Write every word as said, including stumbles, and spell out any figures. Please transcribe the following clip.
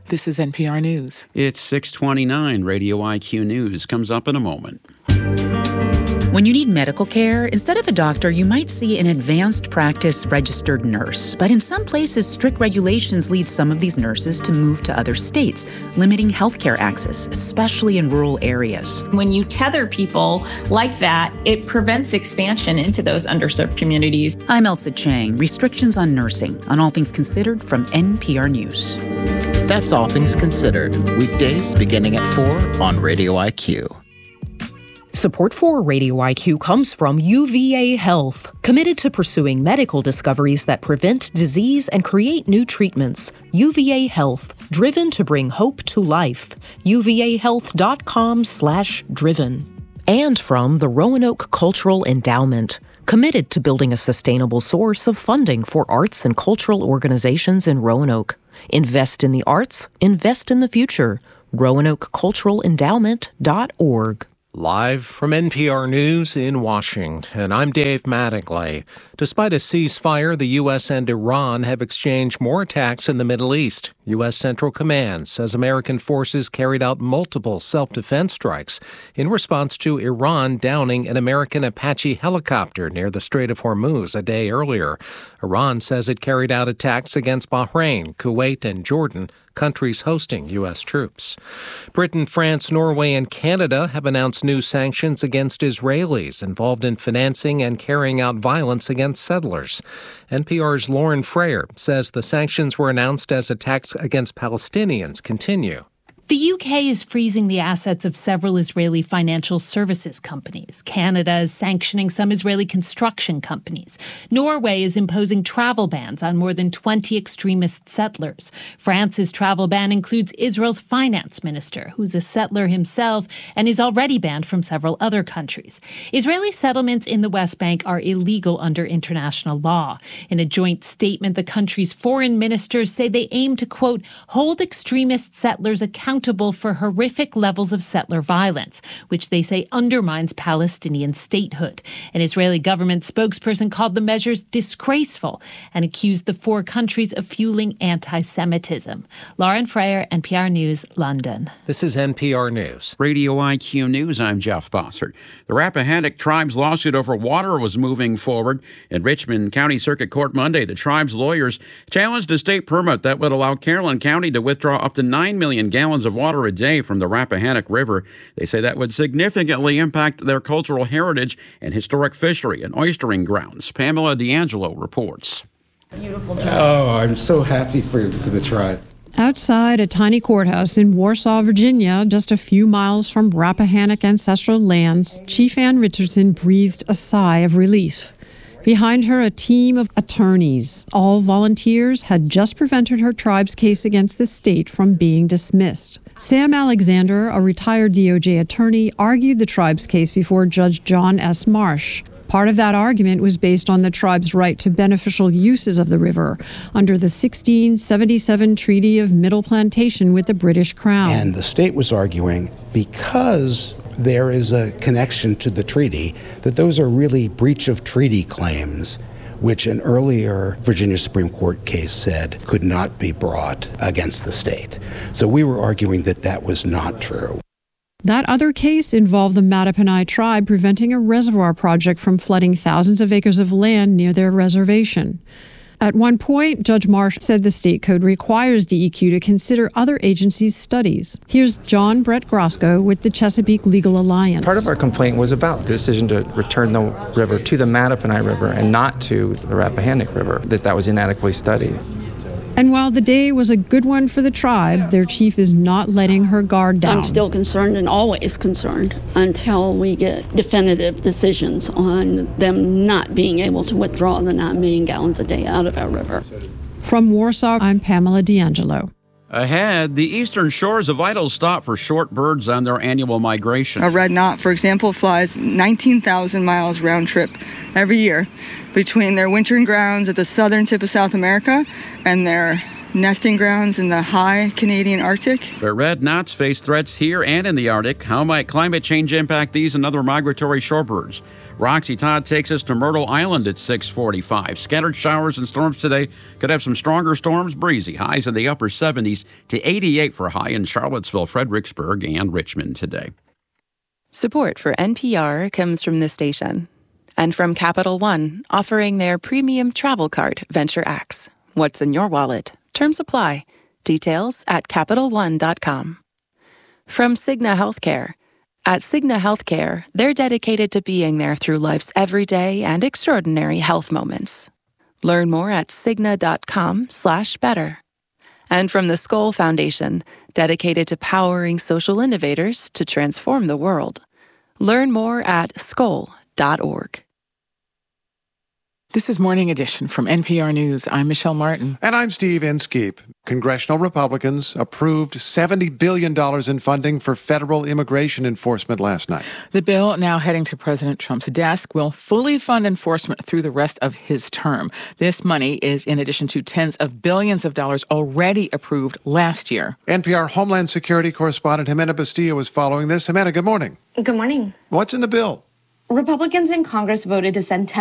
This is N P R News. It's six twenty-nine. Radio I Q News comes up in a moment. When you need medical care, instead of a doctor, you might see an advanced practice registered nurse. But in some places, strict regulations lead some of these nurses to move to other states, limiting healthcare access, especially in rural areas. When you tether people like that, it prevents expansion into those underserved communities. I'm Elsa Chang. Restrictions on nursing, on All Things Considered from N P R News. That's All Things Considered, weekdays beginning at four on Radio I Q. Support for Radio I Q comes from U V A Health, committed to pursuing medical discoveries that prevent disease and create new treatments. U V A Health, driven to bring hope to life. U V A health dot com slash driven. And from the Roanoke Cultural Endowment, committed to building a sustainable source of funding for arts and cultural organizations in Roanoke. Invest in the arts, invest in the future. Roanoke Cultural Endowment dot org. Live from N P R News in Washington, I'm Dave Mattingly. Despite a ceasefire, the U S and Iran have exchanged more attacks in the Middle East. U S Central Command says American forces carried out multiple self-defense strikes in response to Iran downing an American Apache helicopter near the Strait of Hormuz a day earlier. Iran says it carried out attacks against Bahrain, Kuwait, and Jordan, countries hosting U S troops. Britain, France, Norway, and Canada have announced new sanctions against Israelis involved in financing and carrying out violence against settlers. N P R's Lauren Frayer says the sanctions were announced as attacks against Palestinians continue. The U K is freezing the assets of several Israeli financial services companies. Canada is sanctioning some Israeli construction companies. Norway is imposing travel bans on more than twenty extremist settlers. France's travel ban includes Israel's finance minister, who's a settler himself and is already banned from several other countries. Israeli settlements in the West Bank are illegal under international law. In a joint statement, the country's foreign ministers say they aim to, quote, hold extremist settlers accountable accountable for horrific levels of settler violence, which they say undermines Palestinian statehood. An Israeli government spokesperson called the measures disgraceful and accused the four countries of fueling anti-Semitism. Lauren Frayer, N P R News, London. This is N P R News. Radio I Q News, I'm Jeff Bossert. The Rappahannock Tribe's lawsuit over water was moving forward. In Richmond County Circuit Court Monday, the tribe's lawyers challenged a state permit that would allow Caroline County to withdraw up to nine million gallons of water a day from the Rappahannock River. They say that would significantly impact their cultural heritage and historic fishery and oystering grounds. Pamela D'Angelo reports. Beautiful job. Oh, I'm so happy for, for the tribe. Outside a tiny courthouse in Warsaw, Virginia, just a few miles from Rappahannock ancestral lands, Chief Ann Richardson breathed a sigh of relief. Behind her, a team of attorneys. All volunteers had just prevented her tribe's case against the state from being dismissed. Sam Alexander, a retired D O J attorney, argued the tribe's case before Judge John S. Marsh. Part of that argument was based on the tribe's right to beneficial uses of the river under the sixteen seventy-seven Treaty of Middle Plantation with the British Crown. And the state was arguing because there is a connection to the treaty, that those are really breach of treaty claims, which an earlier Virginia Supreme Court case said could not be brought against the state. So we were arguing that that was not true. That other case involved the Mattaponi tribe preventing a reservoir project from flooding thousands of acres of land near their reservation. At one point, Judge Marsh said the state code requires D E Q to consider other agencies' studies. Here's John Brett Grosco with the Chesapeake Legal Alliance. Part of our complaint was about the decision to return the river to the Mattaponi River and not to the Rappahannock River, that that was inadequately studied. And while the day was a good one for the tribe, their chief is not letting her guard down. I'm still concerned and always concerned until we get definitive decisions on them not being able to withdraw the nine million gallons a day out of our river. From Warsaw, I'm Pamela D'Angelo. Ahead, the eastern shore is a vital stop for short birds on their annual migration. A red knot, for example, flies nineteen thousand miles round trip every year between their wintering grounds at the southern tip of South America and their nesting grounds in the high Canadian Arctic. But red knots face threats here and in the Arctic. How might climate change impact these and other migratory shorebirds? Roxy Todd takes us to Myrtle Island at six forty-five. Scattered showers and storms today. Could have some stronger storms, breezy. Highs in the upper seventies to eighty-eight for a high in Charlottesville, Fredericksburg, and Richmond today. Support for N P R comes from this station and from Capital One, offering their premium travel card, Venture X. What's in your wallet? Terms apply. Details at Capital One dot com. From Cigna Healthcare. At Cigna Healthcare, they're dedicated to being there through life's everyday and extraordinary health moments. Learn more at Cigna dot com slash better. And from the Skoll Foundation, dedicated to powering social innovators to transform the world. Learn more at skoll dot org. This is Morning Edition from N P R News. I'm Michelle Martin. And I'm Steve Inskeep. Congressional Republicans approved seventy billion dollars in funding for federal immigration enforcement last night. The bill, now heading to President Trump's desk, will fully fund enforcement through the rest of his term. This money is in addition to tens of billions of dollars already approved last year. N P R Homeland Security correspondent Jimena Bustillo is following this. Jimena, good morning. Good morning. What's in the bill? Republicans in Congress voted to send ten